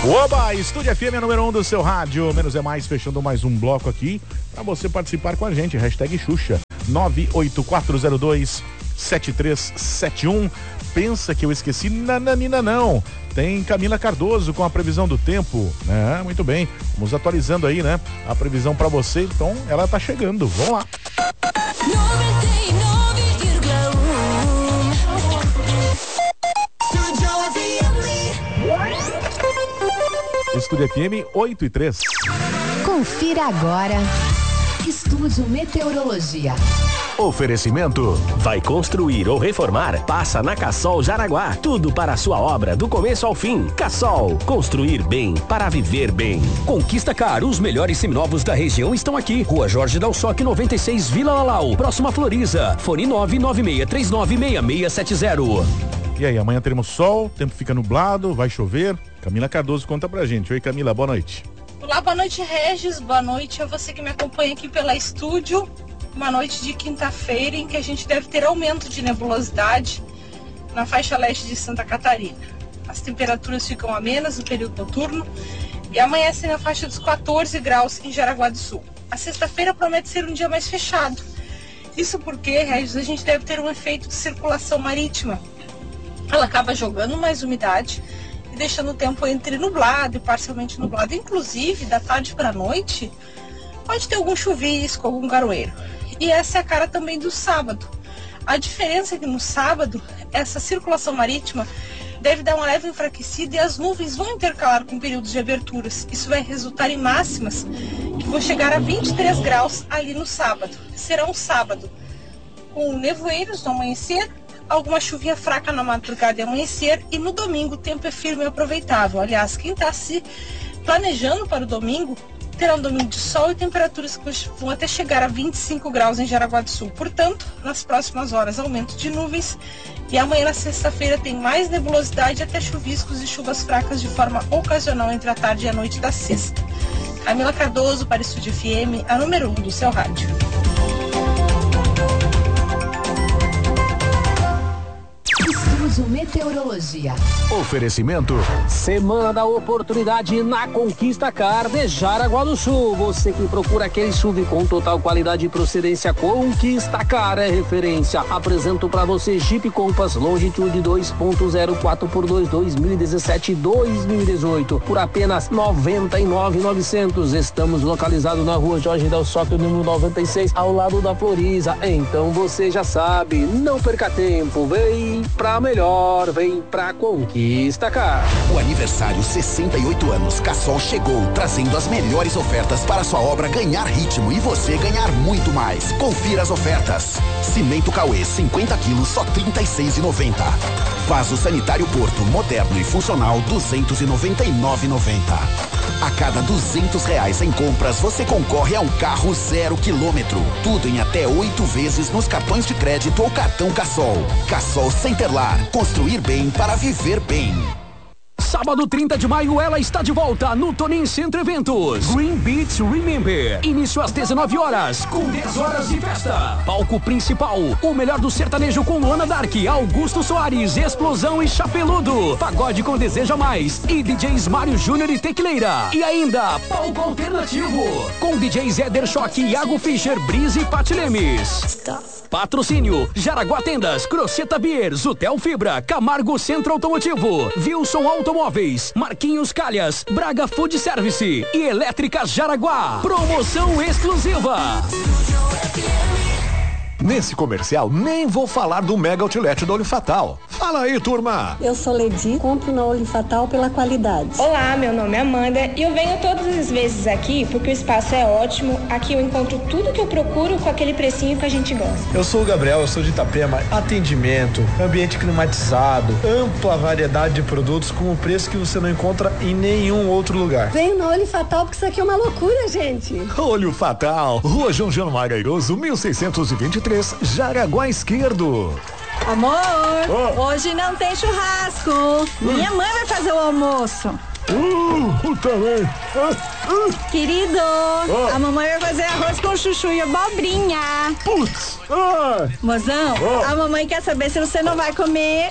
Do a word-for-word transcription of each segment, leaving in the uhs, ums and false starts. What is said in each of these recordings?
Oba, Estúdio F M é número um do seu rádio. Menos é mais, fechando mais um bloco aqui para você participar com a gente. Hashtag Xuxa nove oito quatro zero dois sete três sete um. Pensa que eu esqueci? Nananina não. Tem Camila Cardoso com a previsão do tempo, né? Muito bem, vamos atualizando aí, né? A previsão para você, então ela tá chegando. Vamos lá. Estúdio F M oito e três. Confira agora. Estúdio Meteorologia. Oferecimento. Vai construir ou reformar? Passa na Cassol Jaraguá. Tudo para a sua obra, do começo ao fim. Cassol. Construir bem para viver bem. Conquista Car. Os melhores seminovos da região estão aqui. Rua Jorge Dalsoc, noventa e seis, Vila Lalau. Próxima Floriza. Fone nove nove seis três nove seis seis sete zero. E aí, amanhã teremos sol, o tempo fica nublado, vai chover. Camila Cardoso conta pra gente. Oi, Camila, boa noite. Olá, boa noite, Regis. Boa noite a você que me acompanha aqui pela estúdio. Uma noite de quinta-feira em que a gente deve ter aumento de nebulosidade na faixa leste de Santa Catarina. As temperaturas ficam amenas no período noturno e amanhecem na faixa dos quatorze graus em Jaraguá do Sul. A sexta-feira promete ser um dia mais fechado. Isso porque, Regis, a gente deve ter um efeito de circulação marítima. Ela acaba jogando mais umidade e deixando o tempo entre nublado e parcialmente nublado. Inclusive, da tarde para a noite, pode ter algum chuvisco, algum garoeiro. E essa é a cara também do sábado. A diferença é que no sábado, essa circulação marítima deve dar uma leve enfraquecida e as nuvens vão intercalar com períodos de aberturas. Isso vai resultar em máximas que vão chegar a vinte e três graus ali no sábado. Será um sábado com nevoeiros no amanhecer, alguma chuvinha fraca na madrugada e amanhecer, e no domingo o tempo é firme e aproveitável. Aliás, quem está se planejando para o domingo, terá um domingo de sol e temperaturas que vão até chegar a vinte e cinco graus em Jaraguá do Sul. Portanto, nas próximas horas, aumento de nuvens, e amanhã na sexta-feira tem mais nebulosidade, até chuviscos e chuvas fracas de forma ocasional entre a tarde e a noite da sexta. Camila Cardoso para o Estúdio F M, a número um do seu rádio. Estúdio Meteorologia. Oferecimento. Semana da Oportunidade na Conquista Car de Jaraguá do Sul. Você que procura aquele S U V com total qualidade e procedência, Conquista Car é referência. Apresento para você Jeep Compass Longitude dois ponto zero quatro por dois dois mil e dezessete dois mil e dezoito por apenas noventa e nove mil e novecentos. Estamos localizados na Rua Jorge Dalsoc, número noventa e seis, ao lado da Floriza. Então você já sabe, não perca tempo, vem pra melhor, vem pra Conquista Car. O aniversário sessenta e oito anos Cassol chegou, trazendo as melhores ofertas para sua obra ganhar ritmo e você ganhar muito mais. Confira as ofertas. Cimento Cauê cinquenta quilos, só trinta e seis reais e noventa centavos. Vaso sanitário Porto, moderno e funcional, duzentos e noventa e nove reais e noventa centavos. A cada duzentos reais em compras, você concorre a um carro zero quilômetro. Tudo em até oito vezes nos cartões de crédito ou cartão Cassol. Cassol Centerlar. Construir bem para viver bem. Sábado trinta de maio, ela está de volta no Tonin Centro Eventos. Green Beats Remember. Início às dezenove horas, com dez horas de festa. Palco principal, o melhor do sertanejo com Luana Dark, Augusto Soares, Explosão e Chapeludo. Pagode com Deseja Mais e D Js Mário Júnior e Tecleira. E ainda, palco alternativo, com D Js Eder Choque, Iago Fischer, Brise e Pati Lemes. Patrocínio, Jaraguá Tendas, Croceta Beer, Zutel Fibra, Camargo Centro Automotivo, Wilson Automóveis, Marquinhos Calhas, Braga Food Service e Elétricas Jaraguá. Promoção exclusiva. Nesse comercial, nem vou falar do Mega Outlet da Olho Fatal. Fala aí, turma! Eu sou Ledi, compro na Olho Fatal pela qualidade. Olá, meu nome é Amanda e eu venho todas as vezes aqui porque o espaço é ótimo. Aqui eu encontro tudo que eu procuro com aquele precinho que a gente gosta. Eu sou o Gabriel, eu sou de Itapema. Atendimento, ambiente climatizado, ampla variedade de produtos com um preço que você não encontra em nenhum outro lugar. Venho na Olho Fatal porque isso aqui é uma loucura, gente. Olho Fatal, Rua João Januário Airoso, mil seiscentos e vinte e três, Jaraguá Esquerdo. Amor, oh. Hoje não tem churrasco. Minha mãe vai fazer o almoço. Uh, também. Uh, uh. Querido, oh. a mamãe vai fazer arroz com chuchu e abobrinha. Putz. Ah. Mozão, oh. a mamãe quer saber se você não vai comer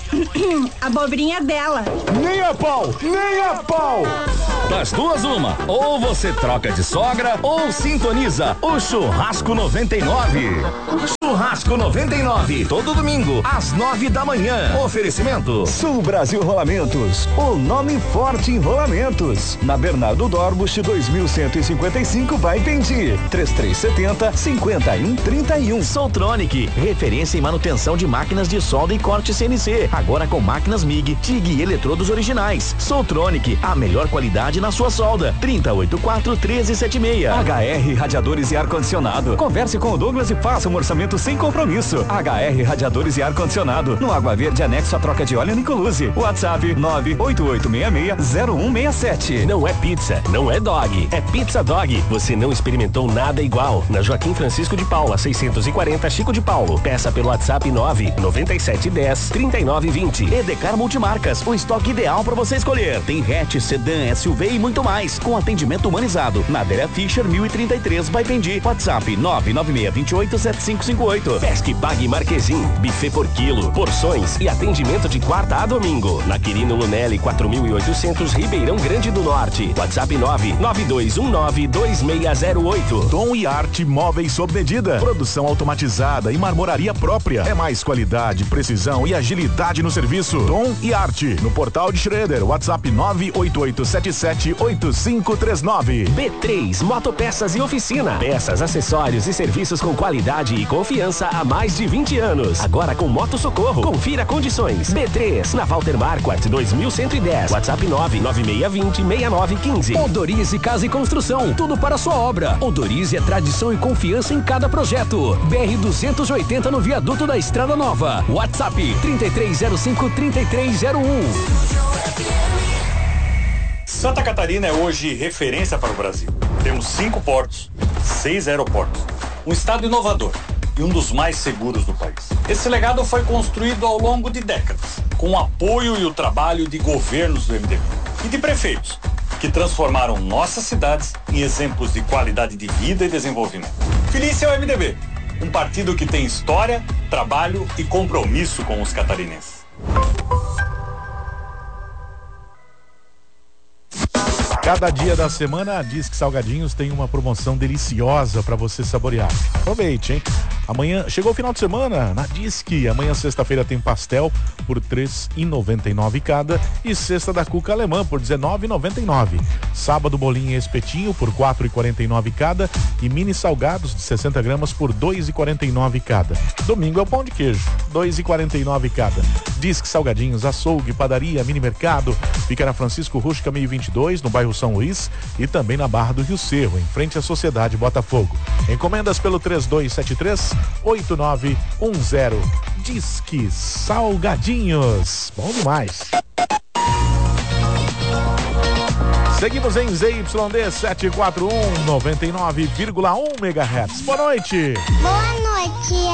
a abobrinha dela. Nem a pau, nem a pau. Das duas, uma. Ou você troca de sogra ou sintoniza o Churrasco noventa e nove. Churrasco noventa e nove, todo domingo, às nove da manhã. Oferecimento Sul Brasil Rolamentos, o nome forte em rolamentos. Na Bernardo Dorbusch, dois mil cento e cinquenta e cinco, vai Pendi. três três sete zero, cinco um três um. Soltronic, referência em manutenção de máquinas de solda e corte C N C. Agora com máquinas M I G, T I G e eletrodos originais. Soltronic, a melhor qualidade na sua solda. trinta e oito quatro, treze setenta e seis. H R Radiadores e Ar-Condicionado. Converse com o Douglas e faça um orçamento sem compromisso. H R Radiadores e Ar-Condicionado. No Água Verde, anexo a troca de óleo Nicoluse. WhatsApp nove oito oito seis seis zero um seis sete. Não é pizza, não é dog, é Pizza Dog. Você não experimentou nada igual. Na Joaquim Francisco de Paula, seiscentos e quarenta, Chico de Paulo. Peça pelo WhatsApp nove nove sete um zero, três nove dois zero. Edecar Multimarcas, o estoque ideal para você escolher. Tem hatch, sedã, S U V e muito mais, com atendimento humanizado. Na Adélia Fischer, mil e trinta e três, vai Pendi. WhatsApp nove nove seis dois oito sete cinco cinco oito. Pesque Pague Marquezim, buffet por quilo, porções e atendimento de quarta a domingo. Na Quirino Lunelli, quatro mil e oitocentos, Ribeirão Grande do Norte. WhatsApp nove nove dois um nove dois seis zero oito. Tom e Arte Móveis sob medida. Produção automatizada e marmoraria própria. É mais qualidade, precisão e agilidade no serviço. Tom e Arte, no portal de Schroeder. WhatsApp nove oito oito sete sete oito cinco três nove. B três Motopeças e Oficina. Peças, acessórios e serviços com qualidade e confiança há mais de vinte anos. Agora com Moto Socorro. Confira condições. B três, na Walter Marquardt dois mil cento e dez. WhatsApp nove nove seis dois zero seis nove um cinco. Odorize Casa e Construção. Tudo para a sua obra. Odorize é tradição e confiança em cada projeto. B R duzentos e oitenta no viaduto da Estrada Nova. WhatsApp trinta e três zero cinco, trinta e três zero um. Santa Catarina é hoje referência para o Brasil. Temos cinco portos, seis aeroportos, um estado inovador e um dos mais seguros do país. Esse legado foi construído ao longo de décadas, com o apoio e o trabalho de governos do M D B e de prefeitos, que transformaram nossas cidades em exemplos de qualidade de vida e desenvolvimento. Feliz é o M D B, um partido que tem história, trabalho e compromisso com os catarinenses. Cada dia da semana, a Disque Salgadinhos tem uma promoção deliciosa para você saborear. Aproveite, hein? Amanhã, chegou o final de semana na Disque. Amanhã, sexta-feira, tem pastel por três reais e noventa e nove cada e cesta da Cuca Alemã por dezenove reais e noventa e nove. Sábado, bolinho e espetinho por quatro reais e quarenta e nove cada e mini salgados de sessenta gramas por dois reais e quarenta e nove cada. Domingo é o pão de queijo, dois reais e quarenta e nove cada. Disque Salgadinhos, açougue, padaria, mini mercado. Fica na Francisco Rústica mil e vinte e dois, no bairro São Luís e também na Barra do Rio Cerro, em frente à Sociedade Botafogo. Encomendas pelo três dois sete três, oito nove um zero. Disque Salgadinhos. Bom demais. Seguimos em Z Y D sete quatro um, noventa e nove vírgula um megahertz. Boa noite. Boa noite.